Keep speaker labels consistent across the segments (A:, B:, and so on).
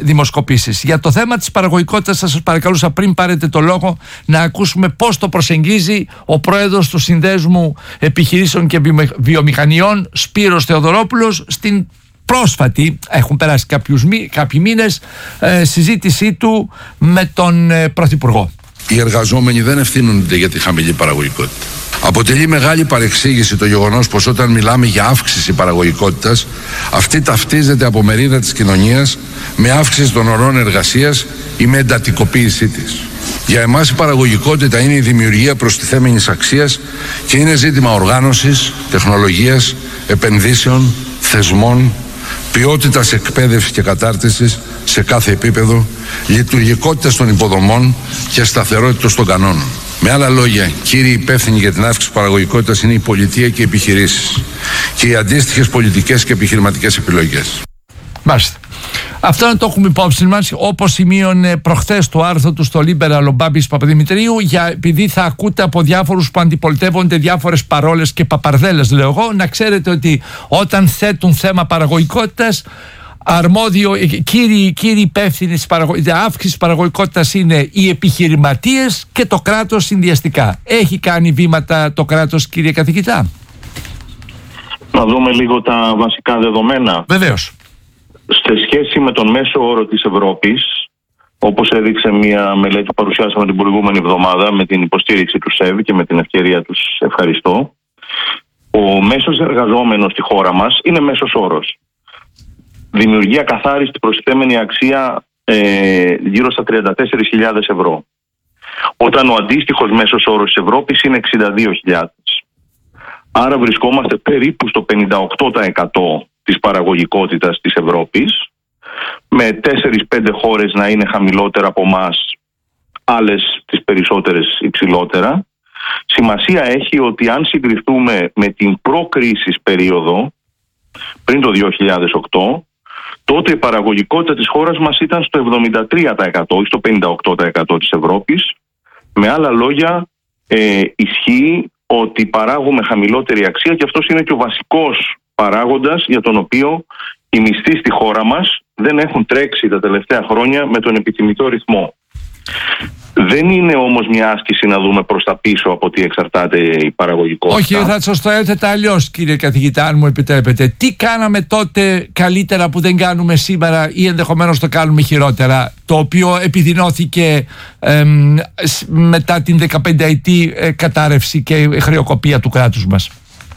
A: δημοσκοπήσεις. Για το θέμα της παραγωγικότητας θα σας παρακαλούσα, πριν πάρετε το λόγο, να ακούσουμε πώς το προσεγγίζει ο πρόεδρος του Συνδέσμου Επιχειρήσεων και Βιομηχανιών, Σπύρος Θεοδωρόπουλος, στην πρόσφατη, έχουν περάσει κάποιοι μήνες, συζήτησή του με τον Πρωθυπουργό.
B: Οι εργαζόμενοι δεν ευθύνονται για τη χαμηλή παραγωγικότητα. Αποτελεί μεγάλη παρεξήγηση το γεγονός πως όταν μιλάμε για αύξηση παραγωγικότητας, αυτή ταυτίζεται από μερίδα της κοινωνίας με αύξηση των ωρών εργασίας ή με εντατικοποίησή της. Για εμάς η παραγωγικότητα είναι η δημιουργία προστιθέμενης αξίας και είναι ζήτημα οργάνωσης, τεχνολογίας, επενδύσεων, θεσμών, ποιότητας εκπαίδευσης και κατάρτισης σε κάθε επίπεδο, λειτουργικότητας των υποδομών και σταθερότητας των κανόνων. Με άλλα λόγια, κύριοι υπεύθυνοι για την αύξηση παραγωγικότητας είναι η πολιτεία και οι επιχειρήσεις και οι αντίστοιχες πολιτικές και επιχειρηματικές επιλογές.
A: Μάλιστα. Αυτό να το έχουμε υπόψη μας, όπως σημείωνε προχθές το άρθρο του στο Liberal ο Μπάμπης Παπαδημητρίου, επειδή θα ακούτε από διάφορους που αντιπολιτεύονται διάφορες παρόλες και παπαρδέλες, λέω εγώ, να ξέρετε ότι όταν θέτουν θέμα παραγωγικότητας, αρμόδιο, κύριοι υπεύθυνοι της αύξησης παραγωγικότητας είναι οι επιχειρηματίες και το κράτος συνδυαστικά. Έχει κάνει βήματα το κράτος, κύριε καθηγητά?
C: Να δούμε λίγο τα βασικά δεδομένα.
A: Βεβαίως.
C: Σε σχέση με τον μέσο όρο της Ευρώπης, όπως έδειξε μια μελέτη που παρουσιάσαμε την προηγούμενη εβδομάδα με την υποστήριξη του ΣΕΒ και με την ευκαιρία τους ευχαριστώ, ο μέσος εργαζόμενος στη χώρα μας είναι μέσος όρος. Δημιουργεί ακαθάριστη προστιθέμενη αξία γύρω στα 34.000 ευρώ. Όταν ο αντίστοιχος μέσος όρος της Ευρώπης είναι 62.000. Άρα βρισκόμαστε περίπου στο 58% της παραγωγικότητας της Ευρώπης, με 4-5 χώρες να είναι χαμηλότερα από εμάς, άλλες τις περισσότερες υψηλότερα. Σημασία έχει ότι αν συγκριθούμε με την προ-κρίσης περίοδο, πριν το 2008, τότε η παραγωγικότητα της χώρας μας ήταν στο 73% ή στο 58% της Ευρώπης. Με άλλα λόγια, ισχύει ότι παράγουμε χαμηλότερη αξία και αυτός είναι και ο βασικός παράγοντας για τον οποίο οι μισθοί στη χώρα μας δεν έχουν τρέξει τα τελευταία χρόνια με τον επιθυμητό ρυθμό. Δεν είναι όμως μια άσκηση να δούμε προς τα πίσω από τι εξαρτάται η παραγωγικότητα.
A: Όχι, θα σας το έθετα αλλιώς, κύριε καθηγητά, αν μου επιτρέπετε. Τι κάναμε τότε καλύτερα που δεν κάνουμε σήμερα ή ενδεχομένως το κάνουμε χειρότερα, το οποίο επιδεινώθηκε μετά την 15ετή κατάρρευση και χρεοκοπία του κράτους μας?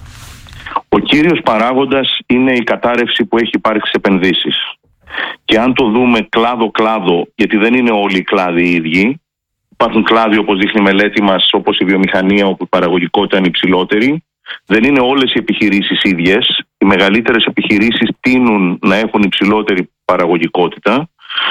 C: Ο κύριος παράγοντας είναι η κατάρρευση που έχει υπάρξει σε επενδύσεις. Και αν το δούμε κλάδο-κλάδο, γιατί δεν είναι όλοι οι κλάδοι οι ίδιοι, υπάρχουν κλάδοι όπως δείχνει η μελέτη μας, όπως η βιομηχανία, όπου η παραγωγικότητα είναι υψηλότερη. Δεν είναι όλες οι επιχειρήσεις ίδιες. Οι μεγαλύτερες επιχειρήσεις τείνουν να έχουν υψηλότερη παραγωγικότητα.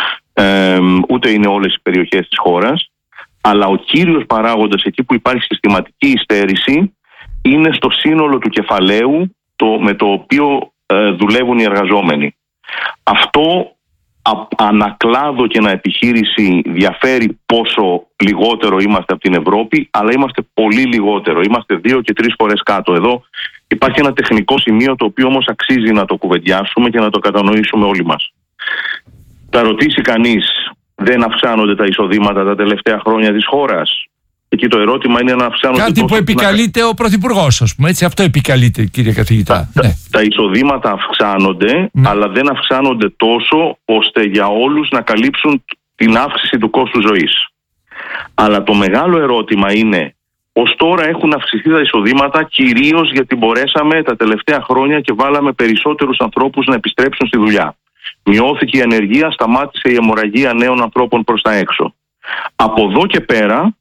C: Ούτε είναι όλες οι περιοχές της χώρας. Αλλά ο κύριος παράγοντας, εκεί που υπάρχει συστηματική υστέρηση, είναι στο σύνολο του κεφαλαίου με το οποίο δουλεύουν οι εργαζόμενοι. Αυτό ανακλάδο και αναεπιχείρηση διαφέρει πόσο λιγότερο είμαστε από την Ευρώπη, αλλά είμαστε πολύ λιγότερο. Είμαστε 2 και 3 φορές κάτω. Εδώ υπάρχει ένα τεχνικό σημείο το οποίο όμως αξίζει να το κουβεντιάσουμε και να το κατανοήσουμε όλοι μας. Θα ρωτήσει κανείς, δεν αυξάνονται τα εισοδήματα τα τελευταία χρόνια της χώρας? Εκεί το ερώτημα είναι να αυξάνονται.
A: Κάτι που επικαλείται ο Πρωθυπουργός, ας πούμε. Έτσι, αυτό επικαλείται, κύριε καθηγητά.
C: Τα εισοδήματα αυξάνονται, αλλά δεν αυξάνονται τόσο ώστε για όλους να καλύψουν την αύξηση του κόστου ζωής. Αλλά το μεγάλο ερώτημα είναι, ως τώρα έχουν αυξηθεί τα εισοδήματα κυρίως γιατί μπορέσαμε τα τελευταία χρόνια και βάλαμε περισσότερους ανθρώπους να επιστρέψουν στη δουλειά. Μειώθηκε η ανεργία, σταμάτησε η αιμορραγία νέων ανθρώπων προς τα έξω. Από εδώ και πέρα,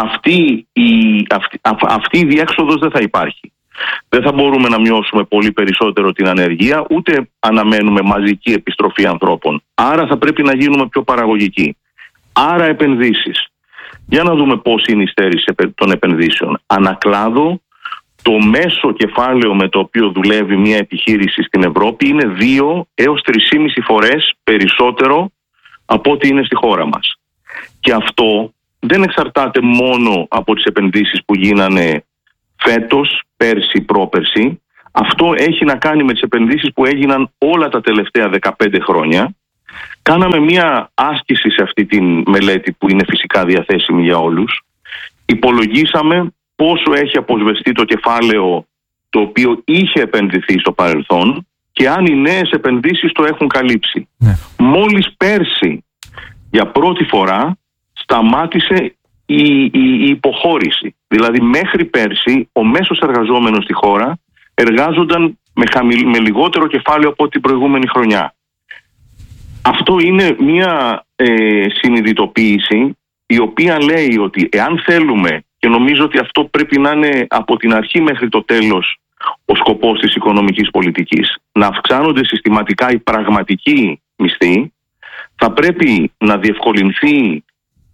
C: αυτή η διέξοδος δεν θα υπάρχει. Δεν θα μπορούμε να μειώσουμε πολύ περισσότερο την ανεργία, ούτε αναμένουμε μαζική επιστροφή ανθρώπων. Άρα θα πρέπει να γίνουμε πιο παραγωγικοί. Άρα επενδύσεις. Για να δούμε πώς είναι η στέρηση των επενδύσεων. Ανακλάδο, το μέσο κεφάλαιο με το οποίο δουλεύει μια επιχείρηση στην Ευρώπη είναι 2 έως 3,5 φορές περισσότερο από ό,τι είναι στη χώρα μας. Και αυτό δεν εξαρτάται μόνο από τις επενδύσεις που γίνανε φέτος, πέρσι, πρόπερσι. Αυτό έχει να κάνει με τις επενδύσεις που έγιναν όλα τα τελευταία 15 χρόνια Κάναμε μία άσκηση σε αυτή τη μελέτη που είναι φυσικά διαθέσιμη για όλους. Υπολογίσαμε πόσο έχει αποσβεστεί το κεφάλαιο το οποίο είχε επενδυθεί στο παρελθόν και αν οι νέες επενδύσεις το έχουν καλύψει. Ναι. Μόλις πέρσι για πρώτη φορά σταμάτησε η υποχώρηση. Δηλαδή μέχρι πέρσι ο μέσος εργαζόμενος στη χώρα εργάζονταν με λιγότερο κεφάλαιο από την προηγούμενη χρονιά. Αυτό είναι μια συνειδητοποίηση η οποία λέει ότι εάν θέλουμε, και νομίζω ότι αυτό πρέπει να είναι από την αρχή μέχρι το τέλος ο σκοπός της οικονομικής πολιτικής, να αυξάνονται συστηματικά οι πραγματικοί μισθοί, θα πρέπει να διευκολυνθεί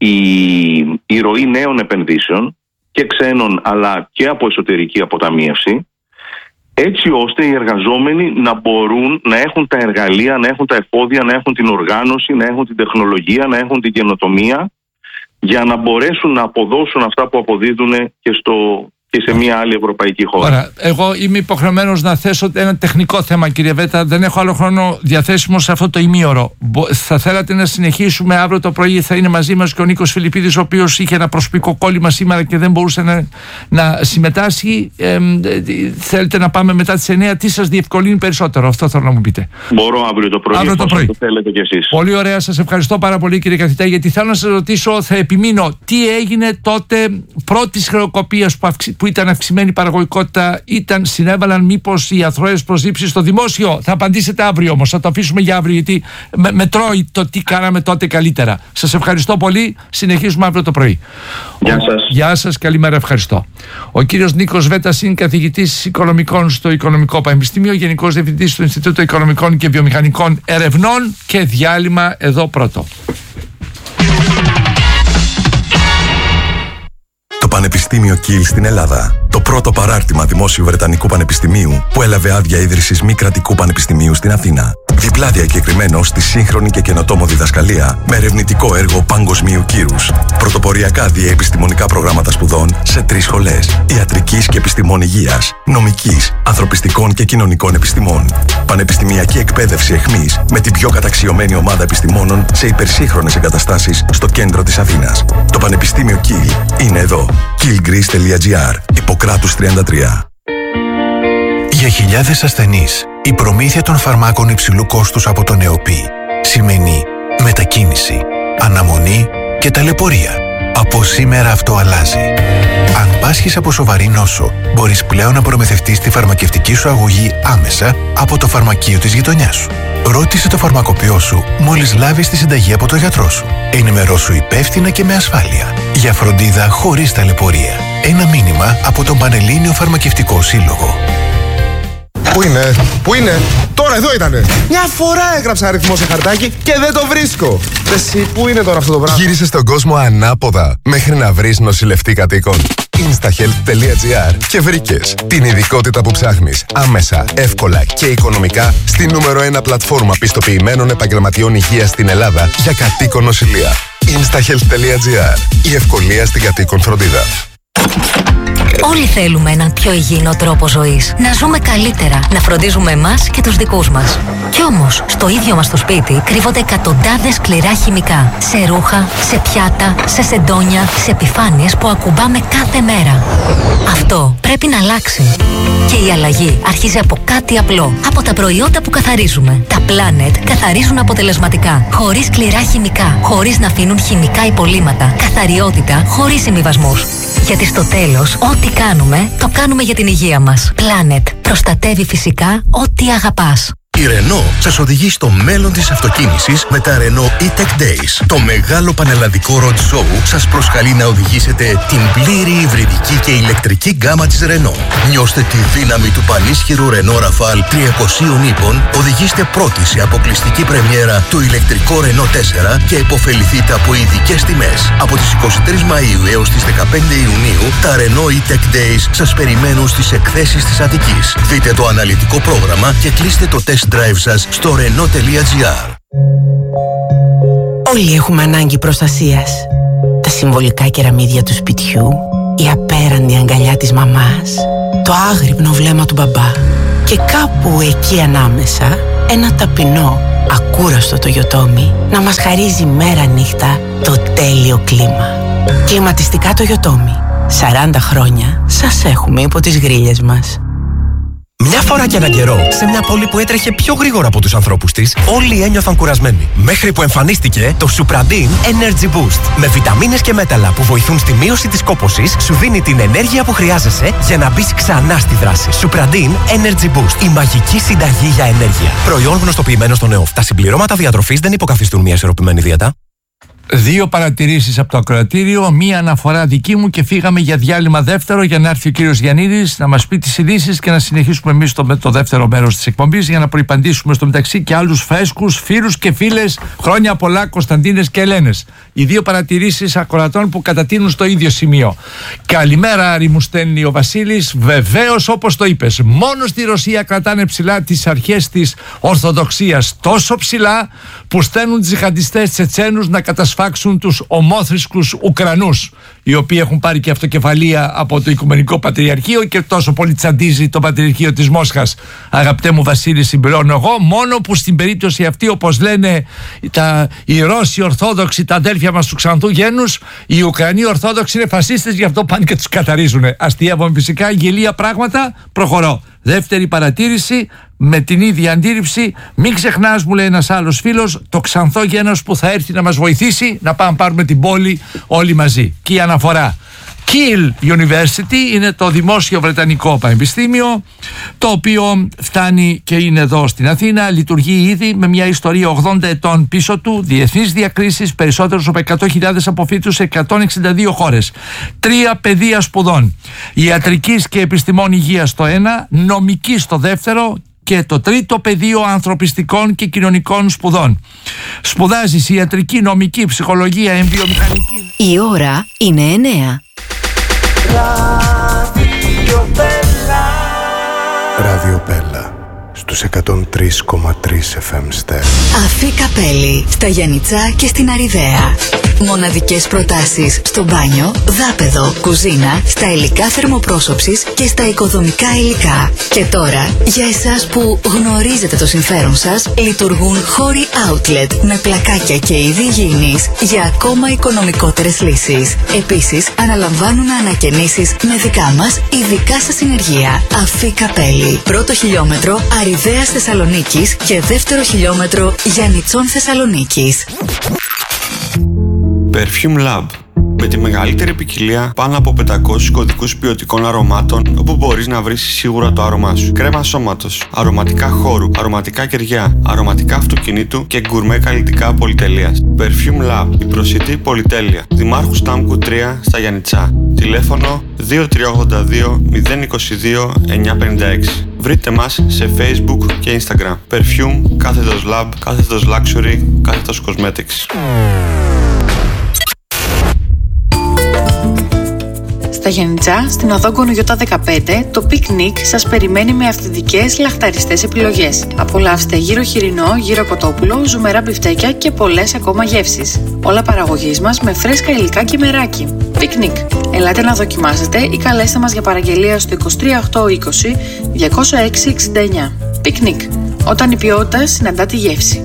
C: η ροή νέων επενδύσεων και ξένων αλλά και από εσωτερική αποταμίευση, έτσι ώστε οι εργαζόμενοι να μπορούν να έχουν τα εργαλεία, να έχουν τα εφόδια, να έχουν την οργάνωση, να έχουν την τεχνολογία, να έχουν την καινοτομία για να μπορέσουν να αποδώσουν αυτά που αποδίδουν και σε μια άλλη ευρωπαϊκή χώρα.
A: Ωραία. Εγώ είμαι υποχρεωμένος να θέσω ένα τεχνικό θέμα, κύριε Βέτα. Δεν έχω άλλο χρόνο διαθέσιμο σε αυτό το ημίωρο. Θα θέλατε να συνεχίσουμε αύριο το πρωί? Θα είναι μαζί μας και ο Νίκος Φιλιππίδης, ο οποίος είχε ένα προσωπικό κόλλημα σήμερα και δεν μπορούσε να συμμετάσχει. Θέλετε να πάμε μετά τις 9? Τι σας διευκολύνει περισσότερο? Αυτό θέλω να μου πείτε.
C: Μπορώ αύριο το πρωί. Αύριο το πρωί. Το θέλετε κι εσείς.
A: Πολύ ωραία. Σας ευχαριστώ πάρα πολύ, κύριε καθηγητά, γιατί θέλω να σας ρωτήσω, θα επιμείνω, τι έγινε τότε πρώτης χρεοκοπίας που ήταν αυξημένη παραγωγικότητα, συνέβαλαν μήπως οι αθρώες προσλήψεις στο δημόσιο? Θα απαντήσετε αύριο όμως, θα το αφήσουμε για αύριο, γιατί με τρώει το τι κάναμε τότε καλύτερα. Σας ευχαριστώ πολύ, συνεχίζουμε αύριο το πρωί.
C: Γεια σας.
A: Γεια σας, καλημέρα, ευχαριστώ. Ο κύριος Νίκος Βέτας είναι καθηγητής οικονομικών στο Οικονομικό Πανεπιστήμιο, Γενικός Διευθυντής του Ινστιτούτου Οικονομικών και Βιομηχανικών Ερευνών, και διάλειμμα εδώ πρώτο.
D: Το Πανεπιστήμιο Κιλ στην Ελλάδα. Το πρώτο παράρτημα δημόσιου Βρετανικού Πανεπιστημίου που έλαβε άδεια ίδρυσης μη κρατικού πανεπιστημίου στην Αθήνα. Διπλά διακεκριμένο στη σύγχρονη και καινοτόμο διδασκαλία με ερευνητικό έργο παγκοσμίου κύρους. Πρωτοποριακά διεπιστημονικά προγράμματα σπουδών σε 3 σχολές: ιατρικής και επιστημών υγείας, νομικής, ανθρωπιστικών και κοινωνικών επιστημών. Πανεπιστημιακή εκπαίδευση εχμής με την πιο καταξιωμένη ομάδα επιστημόνων σε υπερσύγχρονες εγκαταστάσεις στο κέντρο της Αθήνας. Το Πανεπιστήμιο Κιλ είναι εδώ. killgreece.gr, Ιπποκράτους 33.
E: Για χιλιάδες ασθενείς, η προμήθεια των φαρμάκων υψηλού κόστους από τον ΕΟΠΗ σημαίνει μετακίνηση, αναμονή και ταλαιπωρία. Από σήμερα αυτό αλλάζει. Αν πάσχεις από σοβαρή νόσο, μπορείς πλέον να προμηθευτείς τη φαρμακευτική σου αγωγή άμεσα από το φαρμακείο της γειτονιάς σου. Ρώτησε το φαρμακοποιό σου μόλις λάβεις τη συνταγή από το γιατρό σου. Ενημερώσου υπεύθυνα και με ασφάλεια. Για φροντίδα χωρίς ταλαιπωρία. Ένα μήνυμα από τον Πανελλήνιο Φαρμακευτικό Σύλλογο.
F: Πού είναι, τώρα εδώ ήτανε. Μια φορά έγραψα αριθμό σε χαρτάκι και δεν το βρίσκω. Εσύ, πού είναι τώρα αυτό το πράγμα?
G: Γύρισες στον κόσμο ανάποδα μέχρι να βρεις νοσηλευτή κατοίκων. instahealth.gr και βρήκες την ειδικότητα που ψάχνεις άμεσα, εύκολα και οικονομικά στη νούμερο 1 πλατφόρμα πιστοποιημένων επαγγελματιών υγείας στην Ελλάδα για κατοίκον νοσηλεία. instahealth.gr, η ευκολία στην κατοίκον φροντίδα.
H: Όλοι θέλουμε έναν πιο υγιεινό τρόπο ζωής. Να ζούμε καλύτερα, να φροντίζουμε εμάς και τους δικούς μας. Κι όμως, στο ίδιο μας το σπίτι κρύβονται εκατοντάδες σκληρά χημικά. Σε ρούχα, σε πιάτα, σε σεντόνια, σε επιφάνειες που ακουμπάμε κάθε μέρα. Αυτό πρέπει να αλλάξει. Και η αλλαγή αρχίζει από κάτι απλό. Από τα προϊόντα που καθαρίζουμε. Τα Planet καθαρίζουν αποτελεσματικά. Χωρίς σκληρά χημικά. Χωρίς να αφήνουν χημικά υπολείμματα. Καθαριότητα χωρίς συμβιβασμούς. Γιατί στο τέλος, ό,τι κάνουμε, το κάνουμε για την υγεία μας. Planet. Προστατεύει φυσικά ό,τι αγαπάς.
E: Η Renault σας οδηγεί στο μέλλον της αυτοκίνησης με τα Renault E-Tech Days. Το μεγάλο πανελλαδικό road show σας προσκαλεί να οδηγήσετε την πλήρη υβριδική και ηλεκτρική γκάμα της Renault. Νιώστε τη δύναμη του πανίσχυρου Renault Rafale 300 ύπων, οδηγήστε πρώτοι σε αποκλειστική πρεμιέρα το ηλεκτρικό Renault 4 και υποφεληθείτε από ειδικές τιμές. Από τις 23 Μαΐου έως τις 15 Ιουνίου, τα Renault E-Tech Days σας περιμένουν στις εκθέσεις της Αττικής. Δείτε το αναλυτικό πρόγραμμα και κλείστε το test drive σας στο renault.gr.
I: Όλοι έχουμε ανάγκη προστασίας. Τα συμβολικά κεραμίδια του σπιτιού, η απέραντη αγκαλιά της μαμάς, το άγρυπνο βλέμμα του μπαμπά και κάπου εκεί ανάμεσα ένα ταπεινό Ακούραστο το Yotomi να μας χαρίζει μέρα νύχτα το τέλειο κλίμα. Κλιματιστικά το Yotomi. 40 χρόνια σας έχουμε υπό τις γρίλες μας.
J: Μια φορά και έναν καιρό, σε μια πόλη που έτρεχε πιο γρήγορα από τους ανθρώπους της, όλοι ένιωθαν κουρασμένοι. Μέχρι που εμφανίστηκε το Supradin Energy Boost. Με βιταμίνες και μέταλλα που βοηθούν στη μείωση της κόπωσης, σου δίνει την ενέργεια που χρειάζεσαι για να μπεις ξανά στη δράση. Supradin Energy Boost. Η μαγική συνταγή για ενέργεια. Προϊόν γνωστοποιημένο στον ΕΟΦ. Τα συμπληρώματα διατροφής δεν υποκαθιστούν μια ισορροπημένη δίαιτα.
A: 2 παρατηρήσεις από το ακροατήριο, 1 αναφορά δική μου και φύγαμε για διάλειμμα δεύτερο για να έρθει ο κύριος Γιαννίδης να μας πει τις ειδήσεις και να συνεχίσουμε εμείς το δεύτερο μέρος της εκπομπής για να προϋπαντήσουμε στο μεταξύ και άλλους φρέσκους φίλους και φίλες. Χρόνια πολλά Κωνσταντίνες και Ελένες. Οι 2 παρατηρήσεις ακροατών που κατατείνουν στο ίδιο σημείο. Καλημέρα, Άρη, μου στέλνει ο Βασίλης. Βεβαίως, όπως το είπες, μόνο στη Ρωσία κρατάνε ψηλά τις αρχές της Ορθοδοξίας, τόσο ψηλά που στέλνουν τζιχαντιστές Τσετσένους να κατασφάξουν τους ομόθρησκους Ουκρανούς, οι οποίοι έχουν πάρει και αυτοκεφαλία από το Οικουμενικό Πατριαρχείο και τόσο πολύ τσαντίζει το Πατριαρχείο της Μόσχας. Αγαπητέ μου Βασίλη, συμπληρώνω εγώ, μόνο που στην περίπτωση αυτή, όπως λένε οι Ρώσοι Ορθόδοξοι, τα αδέλφια μας του Ξανθού Γένους, οι Ουκρανοί Ορθόδοξοι είναι φασίστες, γι' αυτό πάνε και τους καθαρίζουν. Αστείευομαι φυσικά, γελία πράγματα. Προχωρώ. Δεύτερη παρατήρηση, με την ίδια αντίληψη, μην ξεχνάς, μου λέει ένας άλλος φίλος, το Ξανθό Γένος που θα έρθει να μας βοηθήσει να πάμε πάρουμε την πόλη όλοι μαζί. Και η αναφορά. Kiel University είναι το δημόσιο βρετανικό πανεπιστήμιο, το οποίο φτάνει και είναι εδώ στην Αθήνα, λειτουργεί ήδη με μια ιστορία 80 ετών πίσω του, διεθνείς διακρίσεις, περισσότερους από 100.000 αποφύτους σε 162 χώρες, 3 πεδία σπουδών, ιατρικής και επιστημών υγείας στο 1, νομική στο δεύτερο και το 3ο πεδίο ανθρωπιστικών και κοινωνικών σπουδών. Σπουδάζεις ιατρική, νομική, ψυχολογία, εμβιομηχανική.
H: Η ώρα είναι 9.
K: Radio Bella στους 103,3 FM Ster.
H: Αφή Καπέλη, στα Γιαννιτσά και στην Αριδαία. Μοναδικές προτάσεις στο μπάνιο, δάπεδο, κουζίνα, στα υλικά θερμοπρόσωψης και στα οικοδομικά υλικά. Και τώρα, για εσάς που γνωρίζετε το συμφέρον σας, λειτουργούν χώροι outlet με πλακάκια και είδη υγιεινής για ακόμα οικονομικότερες λύσεις. Επίσης, αναλαμβάνουν ανακαινήσεις με δικά μας ειδικά σας συνεργεία. Αφή Καπέλη, πρώτο χιλιόμετρο Αριδαίας Θεσσαλονίκης και δεύτερο χιλιόμετρο Γιαννιτσών Θεσσαλονίκης.
L: Perfume Lab. Με τη μεγαλύτερη ποικιλία πάνω από 500 κωδικούς ποιοτικών αρωμάτων, όπου μπορείς να βρεις σίγουρα το άρωμά σου. Κρέμα σώματος, αρωματικά χώρου, αρωματικά κεριά, αρωματικά αυτοκινήτου και γκουρμέ καλλιτικά πολυτελείας. Perfume Lab, η προσιτή πολυτέλεια. Δημάρχου Στάμκου 3 στα Γιαννιτσά. Τηλέφωνο 2382 022 956. Βρείτε μας σε Facebook και Instagram. Perfume, κάθετος Lab, κάθετος Luxury, κάθετος Cosmetics.
M: Στα Γιαννιτσά, στην οδό Γκονογιώτα 15, το πικνίκ σας περιμένει με αυθεντικές λαχταριστές επιλογές. Απολαύστε γύρο χοιρινό, γύρο κοτόπουλο, ζουμερά μπιφτέκια και πολλές ακόμα γεύσεις. Όλα παραγωγής μας με φρέσκα υλικά και μεράκι. Πικνίκ. Ελάτε να δοκιμάσετε ή καλέστε μας για παραγγελία στο 23820 20669. Πικνίκ. Όταν η ποιότητα συναντά τη γεύση.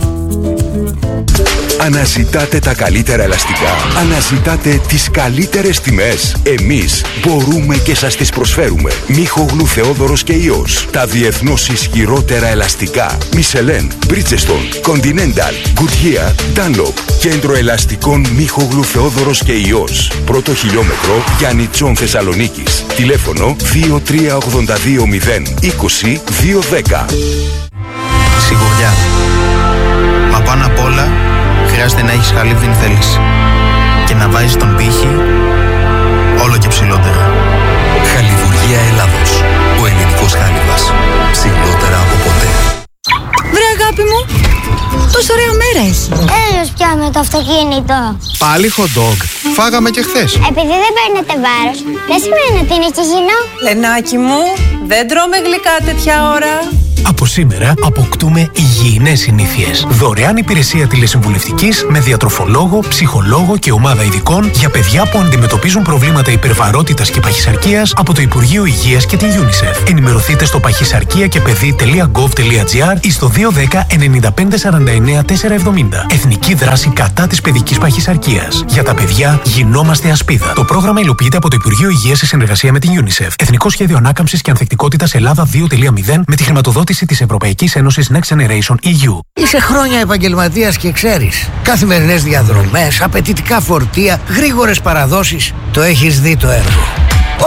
N: Αναζητάτε τα καλύτερα ελαστικά. Αναζητάτε τις καλύτερες τιμές. Εμείς μπορούμε και σας τις προσφέρουμε. Μίχογλου, Θεόδωρος και Ιός. Τα διεθνώς ισχυρότερα ελαστικά. Michelin, Bridgestone, Continental, Goodyear, Dunlop. Κέντρο ελαστικών Μίχογλου, Θεόδωρος και Ιός. Πρώτο χιλιόμετρο Γιαννιτσών Θεσσαλονίκης. Τηλέφωνο 2382 020 210.
O: Σιγουριά. Μα πάνω απ' όλα χρειάζεται να έχεις χαλίβδιν θέληση και να βάζεις τον πύχη όλο και ψηλότερα.
D: Χαλιβουργία Ελλάδος. Ο ελληνικός χάλιβας. Ψηλότερα από ποτέ.
P: Βρε αγάπη μου, τόσο ωραία μέρα έχει.
Q: Έλεος πια με το αυτοκίνητο.
O: Πάλι hot dog. Φάγαμε και χθες.
Q: Επειδή δεν παίρνετε βάρος, δεν σημαίνει ότι είναι και υγιεινό.
P: Λενάκι μου, δεν τρώμε γλυκά τέτοια ώρα.
R: Από σήμερα αποκτούμε υγιεινές συνήθειες. Δωρεάν υπηρεσία τηλεσυμβουλευτικής με διατροφολόγο, ψυχολόγο και ομάδα ειδικών για παιδιά που αντιμετωπίζουν προβλήματα υπερβαρότητας και παχυσαρκίας από το Υπουργείο Υγείας και την UNICEF. Ενημερωθείτε στο παχυσαρκία-και-παιδί.gov.gr ή στο 210 95 49 470. Εθνική δράση κατά της παιδικής παχυσαρκίας. Για τα παιδιά γινόμαστε ασπίδα. Το πρόγραμμα υλοποιείται από το Υπουργείο Υγείας σε συνεργασία με την UNICEF. Εθνικό Σχέδιο Ανάκαμψης και Ανθεκτικότητας Ελλάδα 2.0 με τη χρηματοδότηση της Ευρωπαϊκής Ένωσης Next Generation EU.
S: Είσαι χρόνια επαγγελματίας και ξέρεις. Καθημερινές διαδρομές, απαιτητικά φορτία, γρήγορες παραδόσεις. Το έχεις δει το έργο.